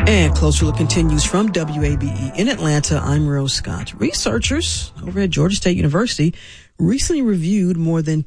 And Closer Look continues from WABE in Atlanta. I'm Rose Scott. Researchers over at Georgia State University recently reviewed more than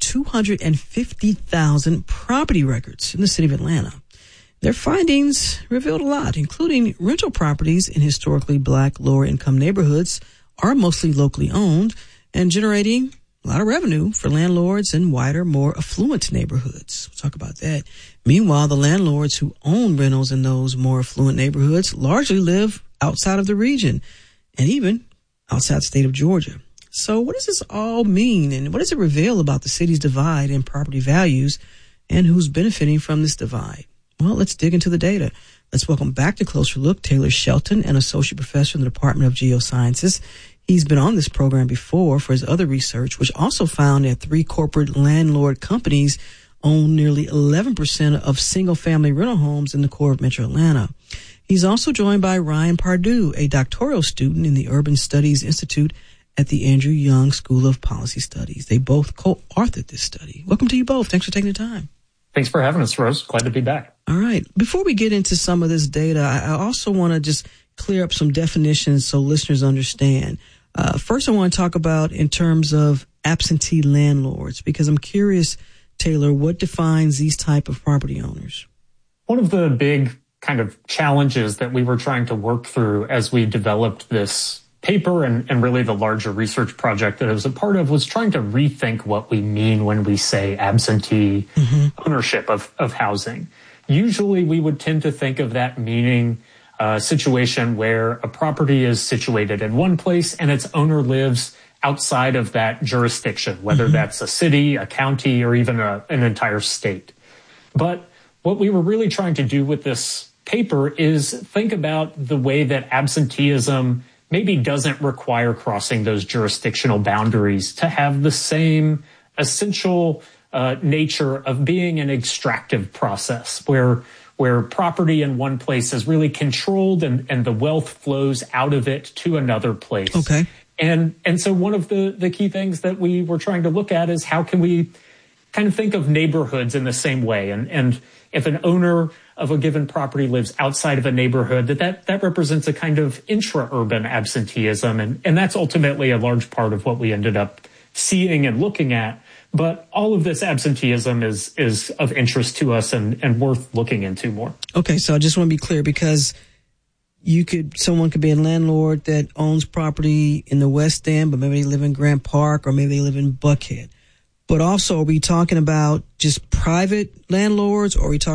250,000 property records in the city of Atlanta. Their findings revealed a lot, including rental properties in historically black lower-income neighborhoods are mostly locally owned and generating a lot of revenue for landlords in wider, more affluent neighborhoods. We'll talk about that. Meanwhile, the landlords who own rentals in those more affluent neighborhoods largely live outside of the region and even outside the state of Georgia. So what does this all mean, and what does it reveal about the city's divide in property values and who's benefiting from this divide? Well, let's dig into the data. Let's welcome back to Closer Look Taylor Shelton, an associate professor in the Department of Geosciences. He's been on this program before for his other research, which also found that 3 corporate landlord companies own nearly 11% of single-family rental homes in the core of Metro Atlanta. He's also joined by Ryan Pardue, a doctoral student in the Urban Studies Institute at the Andrew Young School of Policy Studies. They both co-authored this study. Welcome to you both. Thanks for taking the time. Thanks for having us, Rose. Glad to be back. All right. Before we get into some of this data, I also want to just clear up some definitions so listeners understand. First, I want to talk about in terms of absentee landlords, because I'm curious, Taylor, what defines these type of property owners? One of the big kind of challenges that we were trying to work through as we developed this paper and really the larger research project that I was a part of was trying to rethink what we mean when we say absentee ownership of housing. Usually we would tend to think of that meaning a situation where a property is situated in one place and its owner lives outside of that jurisdiction, whether that's a city, a county, or even an entire state. But what we were really trying to do with this paper is think about the way that absenteeism maybe doesn't require crossing those jurisdictional boundaries to have the same essential nature of being an extractive process where property in one place is really controlled and the wealth flows out of it to another place. Okay. And so one of the key things that we were trying to look at is how can we kind of think of neighborhoods in the same way. And if an owner of a given property lives outside of a neighborhood, that represents a kind of intra-urban absenteeism. And that's ultimately a large part of what we ended up seeing and looking at. But all of this absenteeism is of interest to us and worth looking into more. Okay, so I just want to be clear, because someone could be a landlord that owns property in the West End, but maybe they live in Grant Park or maybe they live in Buckhead. But also, are we talking about just private landlords, or are we talking